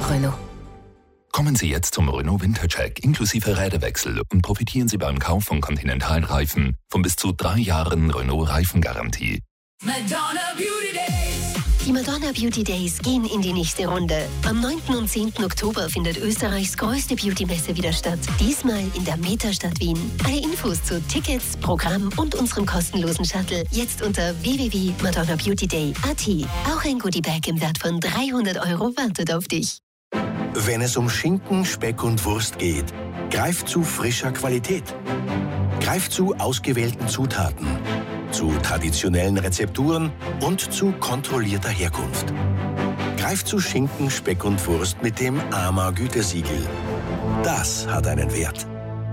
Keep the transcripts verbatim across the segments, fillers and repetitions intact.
Renault. Kommen Sie jetzt zum Renault Wintercheck inklusive Räderwechsel und profitieren Sie beim Kauf von Continental-Reifen von bis zu drei Jahren Renault-Reifengarantie. Madonna Beauty Days. Die Madonna Beauty Days gehen in die nächste Runde. Am neunten und zehnten Oktober findet Österreichs größte Beauty-Messe wieder statt. Diesmal in der Metastadt Wien. Alle Infos zu Tickets, Programm und unserem kostenlosen Shuttle jetzt unter w w w punkt madonna beauty day punkt a t. Auch ein Goodiebag im Wert von dreihundert Euro wartet auf dich. Wenn es um Schinken, Speck und Wurst geht, greift zu frischer Qualität. Greift zu ausgewählten Zutaten, zu traditionellen Rezepturen und zu kontrollierter Herkunft. Greift zu Schinken, Speck und Wurst mit dem A M A-Gütesiegel. Das hat einen Wert.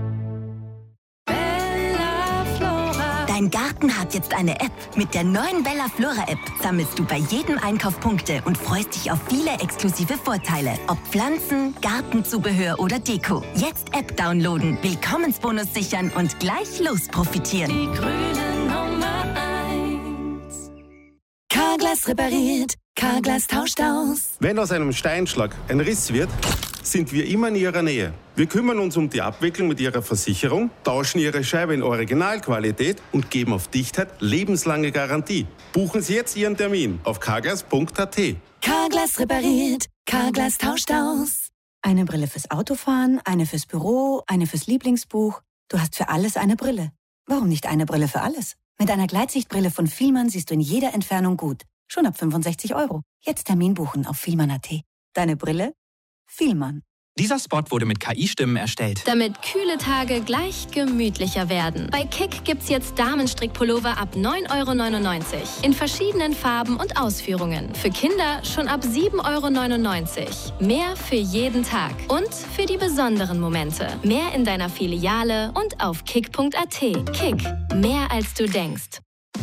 Dein Garten hat jetzt eine App. Mit der neuen Bella Flora App sammelst du bei jedem Einkauf Punkte und freust dich auf viele exklusive Vorteile. Ob Pflanzen, Gartenzubehör oder Deko. Jetzt App downloaden, Willkommensbonus sichern und gleich los profitieren. Die grüne Nummer eins. Carglass repariert, Carglass tauscht aus. Wenn aus einem Steinschlag ein Riss wird, sind wir immer in Ihrer Nähe. Wir kümmern uns um die Abwicklung mit Ihrer Versicherung, tauschen Ihre Scheibe in Originalqualität und geben auf Dichtheit lebenslange Garantie. Buchen Sie jetzt Ihren Termin auf carglass punkt a t. Carglass repariert, Carglass tauscht aus. Eine Brille fürs Autofahren, eine fürs Büro, eine fürs Lieblingsbuch. Du hast für alles eine Brille. Warum nicht eine Brille für alles? Mit einer Gleitsichtbrille von Fielmann siehst du in jeder Entfernung gut. Schon ab fünfundsechzig Euro. Jetzt Termin buchen auf fielmann punkt a t. Deine Brille? Fielmann. Dieser Spot wurde mit K I-Stimmen erstellt. Damit kühle Tage gleich gemütlicher werden. Bei Kick gibt's jetzt Damenstrickpullover ab neun Euro neunundneunzig. In verschiedenen Farben und Ausführungen. Für Kinder schon ab sieben Euro neunundneunzig. Mehr für jeden Tag. Und für die besonderen Momente. Mehr in deiner Filiale und auf kick punkt a t. Kick. Mehr als du denkst.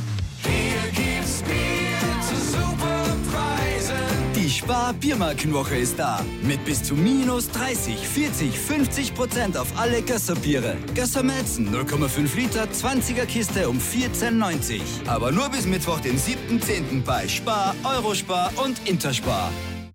Die Spar-Biermarkenwoche ist da. Mit bis zu minus dreißig, vierzig, fünfzig Prozent auf alle Gösser-Biere. Gösser Melzen null Komma fünf Liter, zwanziger Kiste um vierzehn neunzig. Aber nur bis Mittwoch, den siebten zehnten bei Spar, Eurospar und Interspar.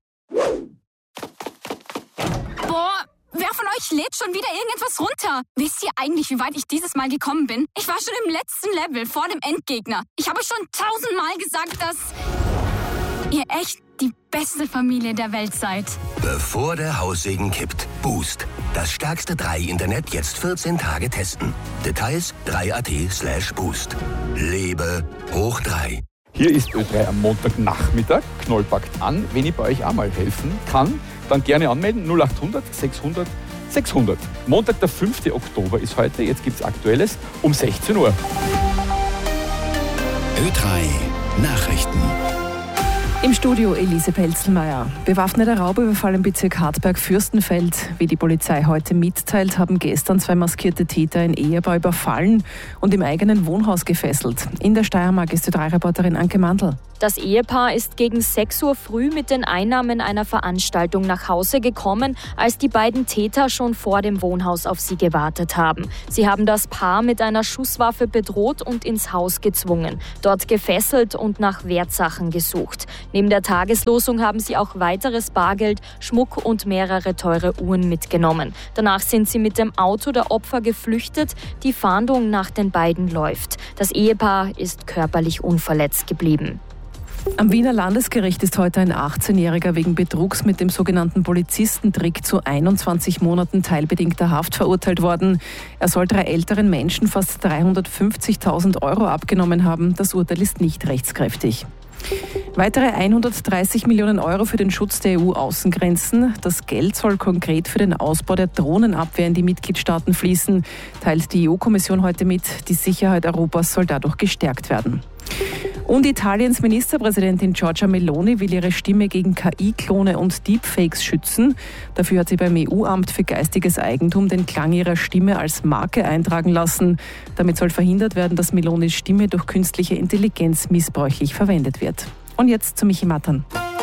Boah, wer von euch lädt schon wieder irgendetwas runter? Wisst ihr eigentlich, wie weit ich dieses Mal gekommen bin? Ich war schon im letzten Level, vor dem Endgegner. Ich habe schon tausendmal gesagt, dass ihr echt die beste Familie der Welt seid. Bevor der Haussegen kippt, Boost. Das stärkste drei Internet jetzt vierzehn Tage testen. Details drei punkt a t slash boost. Lebe hoch drei. Hier ist Ö drei am Montagnachmittag. Knoll packt an. Wenn ich bei euch auch mal helfen kann, dann gerne anmelden. null achthundert sechshundert sechshundert. Montag, der fünfte Oktober ist heute. Jetzt gibt's Aktuelles um sechzehn Uhr. Ö drei Nachrichten. Im Studio Elise Pelzelmeier. Bewaffneter Raubüberfall im Bezirk Hartberg-Fürstenfeld. Wie die Polizei heute mitteilt, haben gestern zwei maskierte Täter ein Ehepaar überfallen und im eigenen Wohnhaus gefesselt. In der Steiermark ist Ö drei Reporterin Anke Mandl. Das Ehepaar ist gegen sechs Uhr früh mit den Einnahmen einer Veranstaltung nach Hause gekommen, als die beiden Täter schon vor dem Wohnhaus auf sie gewartet haben. Sie haben das Paar mit einer Schusswaffe bedroht und ins Haus gezwungen, dort gefesselt und nach Wertsachen gesucht. Neben der Tageslosung haben sie auch weiteres Bargeld, Schmuck und mehrere teure Uhren mitgenommen. Danach sind sie mit dem Auto der Opfer geflüchtet. Die Fahndung nach den beiden läuft. Das Ehepaar ist körperlich unverletzt geblieben. Am Wiener Landesgericht ist heute ein achtzehnjähriger wegen Betrugs mit dem sogenannten Polizistentrick zu einundzwanzig Monaten teilbedingter Haft verurteilt worden. Er soll drei älteren Menschen fast dreihundertfünfzigtausend Euro abgenommen haben. Das Urteil ist nicht rechtskräftig. Weitere hundertdreißig Millionen Euro für den Schutz der E U-Außengrenzen. Das Geld soll konkret für den Ausbau der Drohnenabwehr in die Mitgliedstaaten fließen, teilt die E U-Kommission heute mit. Die Sicherheit Europas soll dadurch gestärkt werden. Und Italiens Ministerpräsidentin Giorgia Meloni will ihre Stimme gegen K I-Klone und Deepfakes schützen. Dafür hat sie beim E U-Amt für geistiges Eigentum den Klang ihrer Stimme als Marke eintragen lassen. Damit soll verhindert werden, dass Melonis Stimme durch künstliche Intelligenz missbräuchlich verwendet wird. Und jetzt zu Michi Mattern.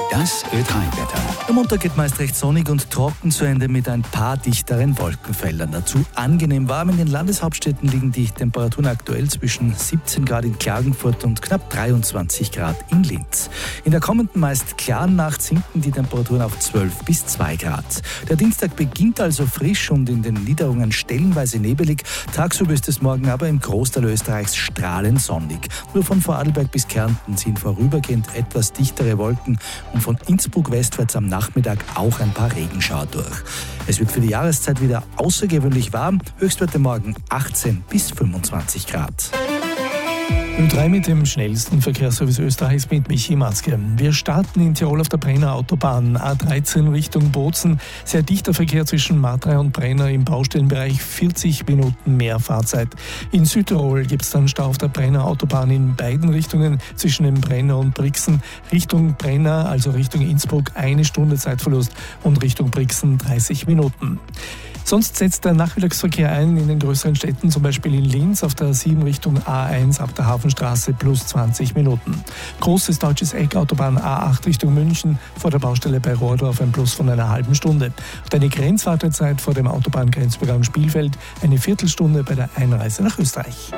Das Ö drei Wetter. Der Montag geht meist recht sonnig und trocken zu Ende mit ein paar dichteren Wolkenfeldern. Dazu angenehm warm. In den Landeshauptstädten liegen die Temperaturen aktuell zwischen siebzehn Grad in Klagenfurt und knapp dreiundzwanzig Grad in Linz. In der kommenden meist klaren Nacht sinken die Temperaturen auf zwölf bis zwei Grad. Der Dienstag beginnt also frisch und in den Niederungen stellenweise nebelig. Tagsüber ist es morgen aber im Großteil Österreichs strahlend sonnig. Nur von Vorarlberg bis Kärnten ziehen vorübergehend etwas dichtere Wolken und von Innsbruck westwärts am Nachmittag auch ein paar Regenschauer durch. Es wird für die Jahreszeit wieder außergewöhnlich warm. Höchstwerte morgen achtzehn bis fünfundzwanzig Grad. Ö drei mit dem schnellsten Verkehrsservice Österreichs mit Michi Matzke. Wir starten in Tirol auf der Brenner Autobahn A dreizehn Richtung Bozen. Sehr dichter Verkehr zwischen Martrei und Brenner im Baustellenbereich, vierzig Minuten mehr Fahrzeit. In Südtirol gibt es dann Stau auf der Brenner Autobahn in beiden Richtungen zwischen dem Brenner und Brixen. Richtung Brenner, also Richtung Innsbruck, eine Stunde Zeitverlust und Richtung Brixen dreißig Minuten. Sonst setzt der Nachmittagsverkehr ein in den größeren Städten, zum Beispiel in Linz auf der sieben Richtung A eins ab der Hafenstraße plus zwanzig Minuten. Großes deutsches Eck, Autobahn A acht Richtung München, vor der Baustelle bei Rohrdorf ein Plus von einer halben Stunde. Und eine Grenzwartezeit vor dem Autobahngrenzübergang Spielfeld, eine Viertelstunde bei der Einreise nach Österreich.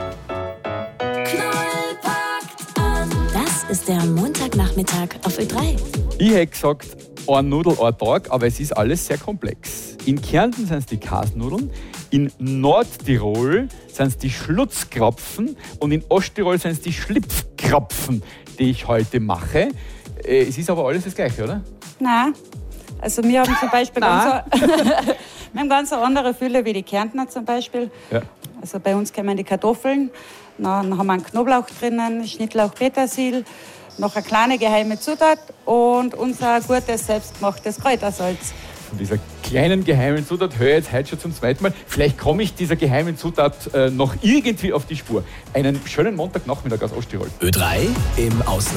Das ist der Montagnachmittag auf Ö drei. Ich hätte gesagt, ein Nudel, ein Tag, aber es ist alles sehr komplex. In Kärnten sind es die Kasnudeln, in Nordtirol sind es die Schlutzkrapfen und in Osttirol sind es die Schlipfkrapfen, die ich heute mache. Es ist aber alles das Gleiche, oder? Nein. Also wir haben zum Beispiel ganz, wir haben ganz eine andere Fülle wie die Kärntner zum Beispiel. Ja. Also bei uns kommen die Kartoffeln, dann haben wir einen Knoblauch drinnen, Schnittlauch, Petersil, noch eine kleine geheime Zutat und unser gutes, selbstgemachtes Kräutersalz. Von dieser kleinen geheimen Zutat höre ich jetzt heute schon zum zweiten Mal. Vielleicht komme ich dieser geheimen Zutat äh, noch irgendwie auf die Spur. Einen schönen Montagnachmittag aus Osttirol. Ö drei im Ausland.